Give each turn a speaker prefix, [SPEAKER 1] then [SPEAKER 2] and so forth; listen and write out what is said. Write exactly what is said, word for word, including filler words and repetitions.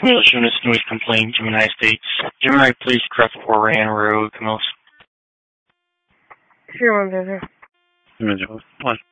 [SPEAKER 1] Camillus Units, noise complaint, Gemini States. Gemini, please correct for Ran Road, Camillus.
[SPEAKER 2] Zero one zero.
[SPEAKER 1] Zero one.